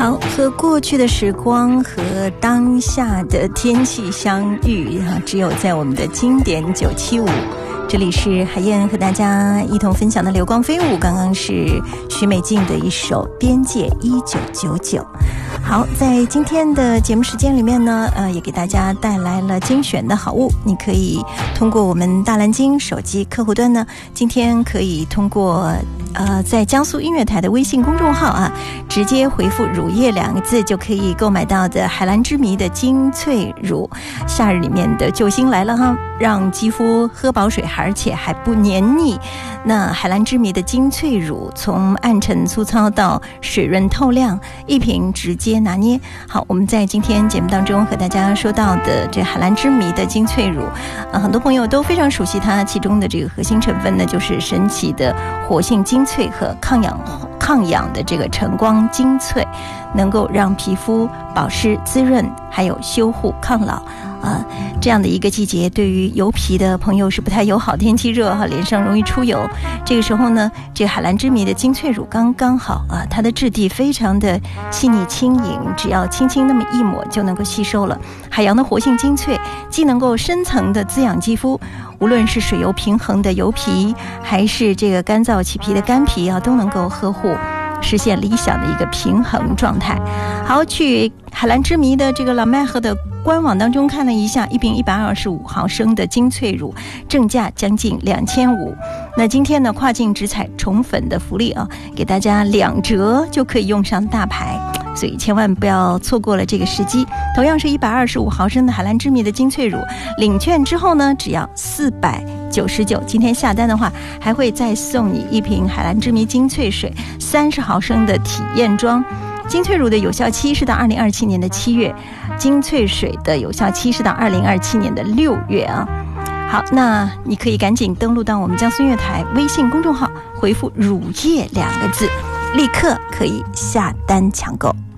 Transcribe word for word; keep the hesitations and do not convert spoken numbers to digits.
好，和过去的时光和当下的天气相遇，只有在我们的经典九七五。这里是海燕和大家一同分享的流光飞舞，刚刚是许美静的一首《边界一九九九》。好，在今天的节目时间里面呢，呃，也给大家带来了精选的好物。你可以通过我们大蓝鲸手机客户端呢，今天可以通过呃，在江苏音乐台的微信公众号啊，直接回复乳液两个字就可以购买到的海蓝之谜的精粹乳，夏日里面的救星来了哈，让肌肤喝饱水而且还不黏腻。那海蓝之谜的精粹乳从暗沉粗糙到水润透亮，一瓶直接拿捏。好，我们在今天节目当中和大家说到的这海蓝之谜的精粹乳，呃，很多朋友都非常熟悉它，其中的这个核心成分呢，就是神奇的活性精粹和抗氧抗氧的这个晨光精粹，能够让皮肤保湿滋润，还有修护抗老。啊，这样的一个季节对于油皮的朋友是不太友好，天气热哈，脸上容易出油。这个时候呢，这海蓝之谜的精粹乳刚刚好啊，它的质地非常的细腻轻盈，只要轻轻那么一抹就能够吸收了。海洋的活性精粹既能够深层的滋养肌肤，无论是水油平衡的油皮，还是这个干燥起皮的干皮啊，都能够呵护，实现理想的一个平衡状态。好，去海蓝之谜的这个老麦赫的官网当中看了一下，一瓶一百二十五毫升的精粹乳正价将近两千五。那今天呢，跨境直采宠粉的福利啊，给大家两折就可以用上大牌，所以千万不要错过了这个时机。同样是一百二十五毫升的海蓝之谜的精粹乳，领券之后呢，只要四百九十九。今天下单的话，还会再送你一瓶海蓝之谜精粹水三十毫升的体验装。精粹乳的有效期是到二零二七年的七月，精粹水的有效期是到二零二七年的六月啊。好，那你可以赶紧登录到我们江苏音乐台微信公众号，回复乳液两个字，立刻可以下单抢购。